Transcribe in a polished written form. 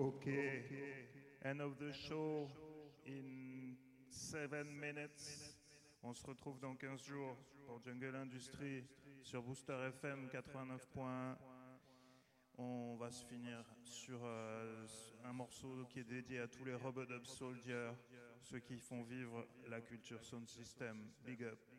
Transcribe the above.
Okay. End of the show in 7 minutes. On se retrouve dans 15 jours pour Jungle Industry sur Booster FM 89.1. On va se finir sur un morceau qui est dédié à tous les Rub-a-Dub Soldiers, ceux qui font vivre la culture Sound System. Big up.